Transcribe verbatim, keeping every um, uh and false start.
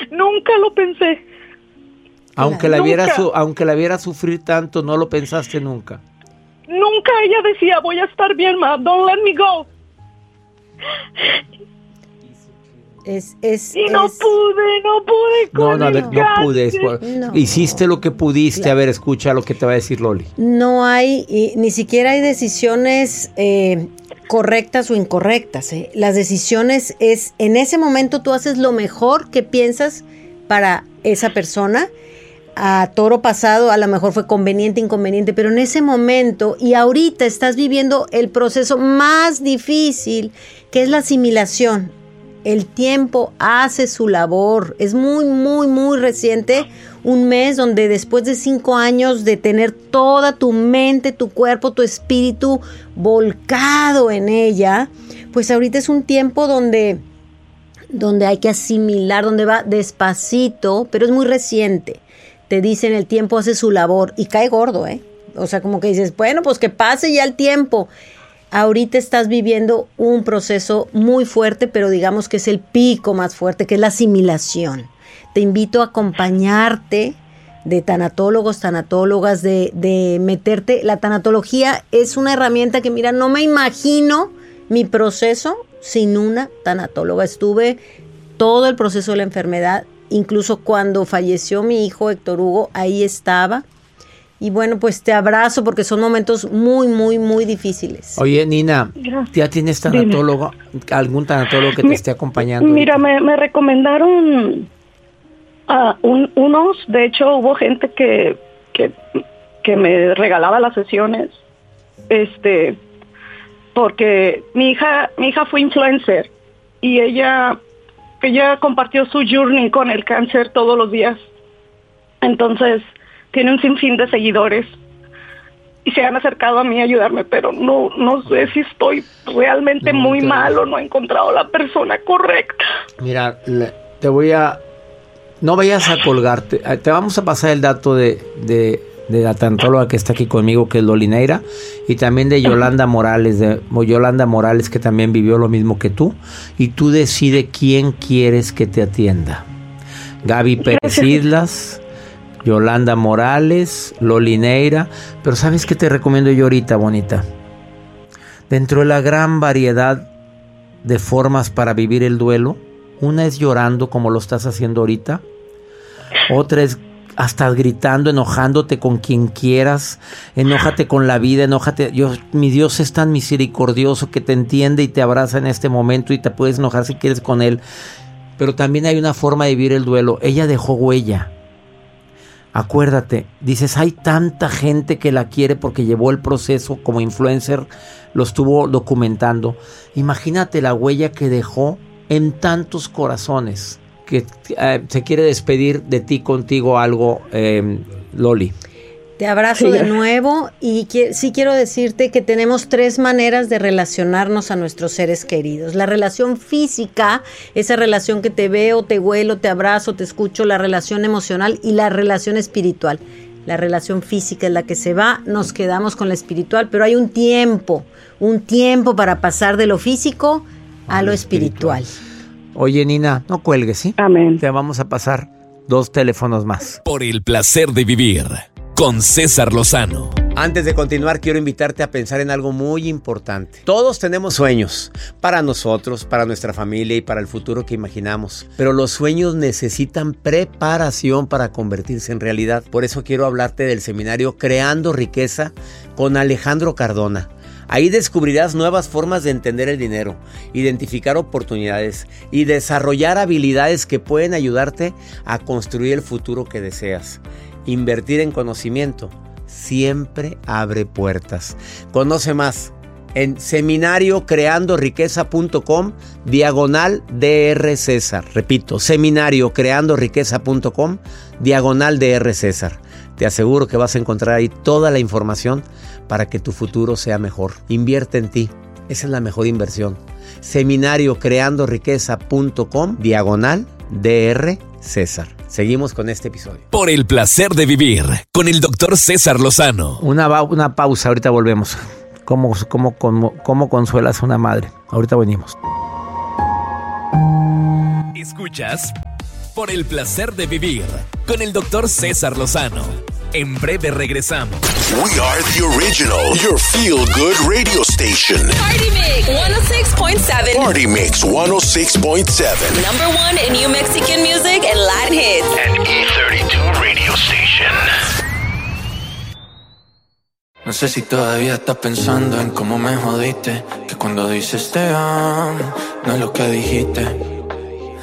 Nunca lo pensé. Aunque la, viera Nunca. su, aunque la viera sufrir tanto, no lo pensaste nunca. Nunca ella decía, voy a estar bien, ma, don't let me go. Es, es, Y no es... pude, no pude con No, no, a ver, el no pude. cáncer. No. Hiciste lo que pudiste. Claro. A ver, escucha lo que te va a decir Loli. No hay, y ni siquiera hay decisiones eh, correctas o incorrectas. ¿eh? Las decisiones es, en ese momento tú haces lo mejor que piensas para esa persona. A toro pasado a lo mejor fue conveniente, inconveniente, pero en ese momento y ahorita estás viviendo el proceso más difícil, que es la asimilación. El tiempo hace su labor. Es muy, muy, muy reciente. Un mes donde después de cinco años de tener toda tu mente, tu cuerpo, tu espíritu volcado en ella, pues ahorita es un tiempo donde, donde hay que asimilar, donde va despacito, pero es muy reciente. Te dicen el tiempo hace su labor y cae gordo, ¿eh? O sea, como que dices, bueno, pues que pase ya el tiempo. Ahorita estás viviendo un proceso muy fuerte, pero digamos que es el pico más fuerte, que es la asimilación. Te invito a acompañarte de tanatólogos, tanatólogas, de, de meterte. La tanatología es una herramienta que, mira, no me imagino mi proceso sin una tanatóloga. Estuve todo el proceso de la enfermedad, incluso cuando falleció mi hijo Héctor Hugo, ahí estaba. Y bueno, pues te abrazo porque son momentos muy, muy, muy difíciles. Oye, Nina, Gracias. ¿ya tienes tanatólogo? Dime. ¿Algún tanatólogo que te Mi, esté acompañando? Mira, me, me recomendaron a un, unos, de hecho hubo gente que, que, que me regalaba las sesiones, este, porque mi hija, mi hija fue influencer y ella, ella compartió su journey con el cáncer todos los días. Entonces, tiene un sinfín de seguidores y se han acercado a mí a ayudarme, pero no no sé si estoy realmente No, muy te- mal o no he encontrado la persona correcta. Mira, le- te voy a... No vayas a colgarte. Eh, Te vamos a pasar el dato de, de, de la tanatóloga que está aquí conmigo, que es Loli Neira, y también de Yolanda Morales, de Yolanda Morales, que también vivió lo mismo que tú, y tú decides quién quieres que te atienda. Gaby Pérez Islas, Yolanda Morales, Loli Neira. Pero ¿sabes qué te recomiendo yo ahorita, bonita? Dentro de la gran variedad de formas para vivir el duelo, una es llorando como lo estás haciendo ahorita, otra es hasta gritando, enojándote con quien quieras, enójate con la vida, enójate. Yo, mi Dios es tan misericordioso que te entiende y te abraza en este momento y te puedes enojar si quieres con él. Pero también hay una forma de vivir el duelo. Ella dejó huella. Acuérdate, dices, hay tanta gente que la quiere porque llevó el proceso como influencer, lo estuvo documentando. Imagínate la huella que dejó en tantos corazones, que eh, se quiere despedir de ti, contigo algo, eh, Loli. Te abrazo Sí. de nuevo y que, sí quiero decirte que tenemos tres maneras de relacionarnos a nuestros seres queridos. La relación física, esa relación que te veo, te huelo, te abrazo, te escucho, la relación emocional y la relación espiritual. La relación física es la que se va, nos quedamos con la espiritual, pero hay un tiempo, un tiempo para pasar de lo físico a lo espiritual. Oye, Nina, no cuelgues, ¿sí? Amén. Te vamos a pasar dos teléfonos más. Por el placer de vivir con César Lozano. Antes de continuar, quiero invitarte a pensar en algo muy importante. Todos tenemos sueños, para nosotros, para nuestra familia y para el futuro que imaginamos. Pero los sueños necesitan preparación para convertirse en realidad. Por eso quiero hablarte del seminario Creando Riqueza con Alejandro Cardona. Ahí descubrirás nuevas formas de entender el dinero, identificar oportunidades y desarrollar habilidades que pueden ayudarte a construir el futuro que deseas. Invertir en conocimiento siempre abre puertas. Conoce más en seminario creando riqueza punto com diagonal DR César. Repito, seminario creando riqueza punto com diagonal DR César. Te aseguro que vas a encontrar ahí toda la información para que tu futuro sea mejor. Invierte en ti. Esa es la mejor inversión. seminario creando riqueza punto com diagonal DR César. Seguimos con este episodio. Por el placer de vivir con el doctor César Lozano. Una, una pausa, ahorita volvemos. ¿Cómo, cómo, cómo, cómo consuelas a una madre? Ahorita venimos. Escuchas por el placer de vivir con el doctor César Lozano. En breve regresamos. We are the original, your feel-good radio station. Party Mix one oh six point seven. Party Mix one oh six point seven. Number one in new Mexican music and Latin hits. And E thirty-two radio station. No sé si todavía estás pensando en cómo me jodiste, que cuando dices te amo, no es lo que dijiste.